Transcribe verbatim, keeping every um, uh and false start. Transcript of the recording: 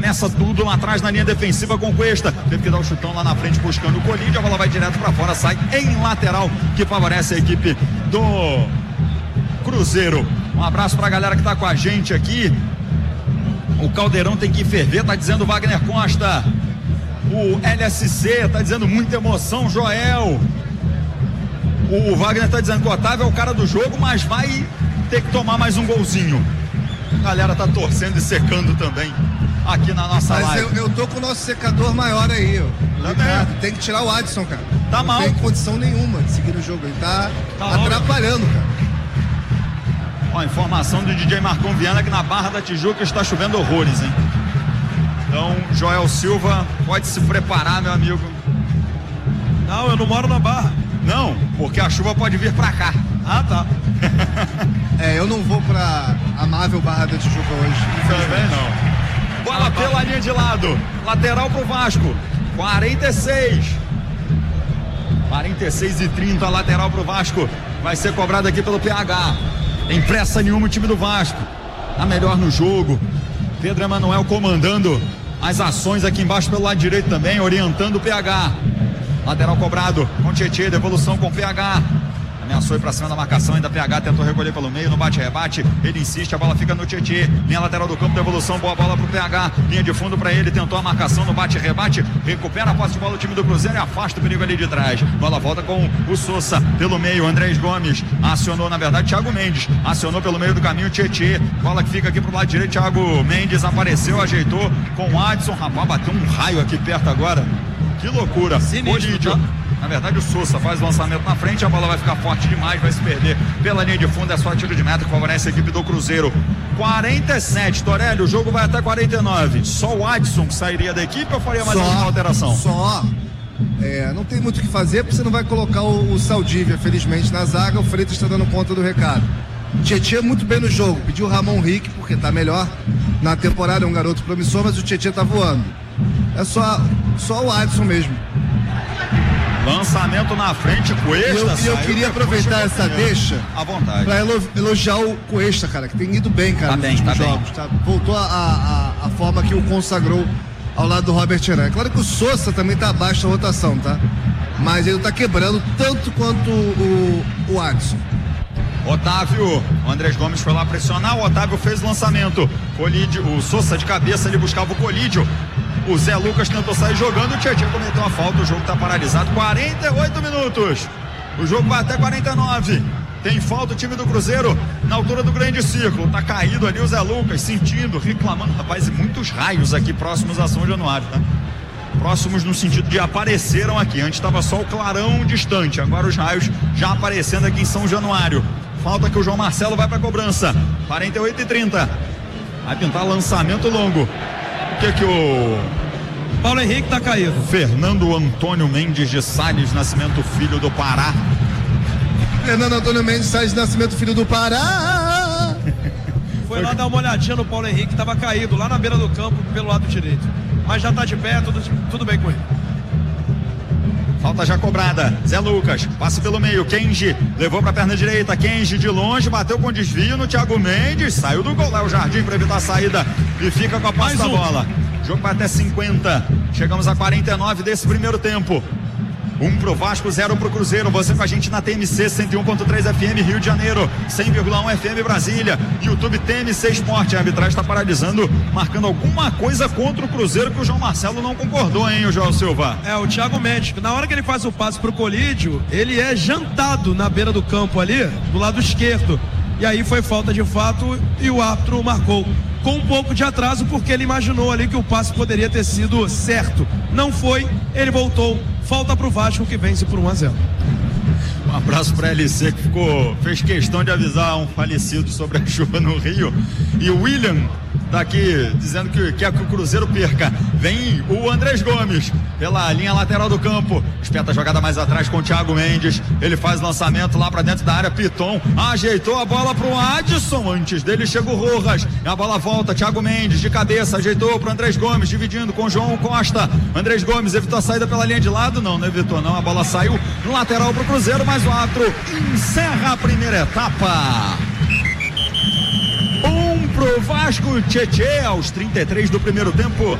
começa tudo lá atrás na linha defensiva com Cuesta. Teve que dar o chutão lá na frente buscando o Colídio. A bola vai direto para fora, sai em lateral, que favorece a equipe do Cruzeiro. Um abraço pra galera que tá com a gente aqui. O Caldeirão tem que ferver, tá dizendo Wagner Costa. O L S C tá dizendo muita emoção, Joel. O Wagner tá dizendo que o Otávio é o cara do jogo, mas vai ter que tomar mais um golzinho. A galera tá torcendo e secando também aqui na nossa mas live. Mas eu, eu tô com o nosso secador maior aí, ó. Ricardo, tem que tirar o Adson, cara. Tá não mal. Não tem condição nenhuma de seguir o jogo. Ele tá, tá atrapalhando, mal. cara. Ó, informação do D J Marcon Viana que na Barra da Tijuca está chovendo horrores, hein? Então, Joel Silva, pode se preparar, meu amigo. Não, eu não moro na Barra. Não, porque a chuva pode vir pra cá. Ah, tá. É, eu não vou pra amável Barra da Tijuca hoje. Também não. Bola ah, pela linha de lado. Lateral pro Vasco. quarenta e seis. quarenta e seis e trinta, lateral pro Vasco. Vai ser cobrado aqui pelo P H. Tem pressa nenhuma o time do Vasco. Tá melhor no jogo. Pedro Emanuel comandando as ações aqui embaixo pelo lado direito também, orientando o P H. Lateral cobrado com Tietê, devolução com P H. Ameaçou ir pra cima da marcação, ainda P H tentou recolher pelo meio, no bate-rebate, ele insiste, a bola fica no Tietê, linha lateral do campo, devolução, boa bola pro P H, linha de fundo pra ele, tentou a marcação no bate-rebate, recupera a posse de bola o time do Cruzeiro e afasta o perigo ali de trás. Bola volta com o Sousa pelo meio, Andrés Gomes acionou, na verdade, Thiago Mendes, acionou pelo meio do caminho Tietê, bola que fica aqui pro lado direito, Thiago Mendes apareceu, ajeitou com o Adson, rapaz, bateu um raio aqui perto agora, que loucura. Colídio. Na verdade o Sousa faz o lançamento na frente, a bola vai ficar forte demais, vai se perder pela linha de fundo, é só tiro de meta que favorece a equipe do Cruzeiro. quarenta e sete, Torelli, o jogo vai até quarenta e nove. Só o Adson que sairia da equipe ou faria mais só, alguma alteração? Só. É, não tem muito o que fazer, porque você não vai colocar o, o Saldívia, felizmente, na zaga. O Freitas está dando conta do recado. Tietê muito bem no jogo, pediu o Ramon Rick, porque tá melhor na temporada, é um garoto promissor, mas o Tietê tá voando. É só, só o Adson mesmo. Lançamento na frente, Cuesta. E eu, eu queria aproveitar essa deixa à vontade pra elogiar o Cuesta, cara, que tem ido bem, cara, tá nos bem, últimos tá jogos. Tá? Voltou a, a, a forma que o consagrou ao lado do Robert Heran. Claro que o Sousa também tá abaixo da rotação, tá? Mas ele tá quebrando tanto quanto o, o Adson. Otávio, o Andrés Gomes foi lá pressionar, o Otávio fez o lançamento. Colídio, o Sousa de cabeça, ele buscava o Colídio. O Zé Lucas tentou sair jogando, o Tietê cometeu uma falta, o jogo está paralisado, quarenta e oito minutos. O jogo vai até quarenta e nove. Tem falta o time do Cruzeiro na altura do grande círculo. Tá caído ali o Zé Lucas, sentindo, reclamando. Rapaz, e muitos raios aqui próximos a São Januário, tá? Próximos no sentido de apareceram aqui. Antes estava só o clarão distante, agora os raios já aparecendo aqui em São Januário. Falta que o João Marcelo vai para a cobrança. quarenta e oito e trinta. Vai pintar lançamento longo. O que que o Paulo Henrique tá caído? Fernando Antônio Mendes de Salles Nascimento, filho do Pará. Fernando Antônio Mendes Salles Nascimento, filho do Pará. Foi lá dar uma olhadinha no Paulo Henrique, tava caído lá na beira do campo pelo lado direito. Mas já tá de pé, tudo, tudo bem com ele. Falta já cobrada, Zé Lucas, passe pelo meio, Kenji, levou pra perna direita, Kenji de longe, bateu com desvio no Thiago Mendes, saiu do gol, Léo Jardim para evitar a saída e fica com a posse da um. bola. O jogo vai até cinquenta, chegamos a quarenta e nove desse primeiro tempo. Um pro Vasco, zero pro Cruzeiro. Você com a gente na T M C cento e um ponto três F M Rio de Janeiro, cem vírgula um F M Brasília, YouTube T M C Esporte. A arbitragem está paralisando, marcando alguma coisa contra o Cruzeiro que o João Marcelo não concordou, hein, o João Silva? É, o Thiago Mendes, na hora que ele faz o passe pro Colídio, ele é jantado na beira do campo ali, do lado esquerdo. E aí foi falta de fato e o árbitro marcou com um pouco de atraso, porque ele imaginou ali que o passe poderia ter sido certo. Não foi, ele voltou. Falta pro Vasco, que vence por um a zero. Um abraço para L C, que ficou, fez questão de avisar um falecido sobre a chuva no Rio. E o William tá aqui dizendo que quer que o Cruzeiro perca. Vem o Andrés Gomes pela linha lateral do campo, espeta a jogada mais atrás com o Thiago Mendes, ele faz lançamento lá para dentro da área, Piton ajeitou a bola pro Adson, antes dele chega o Rojas, a bola volta, Thiago Mendes de cabeça, ajeitou pro Andrés Gomes, dividindo com João Costa. Andrés Gomes evitou a saída pela linha de lado, não, não evitou não, a bola saiu no lateral pro Cruzeiro, mas o árbitro encerra a primeira etapa. Um pro Vasco, Tietê aos trinta e três do primeiro tempo.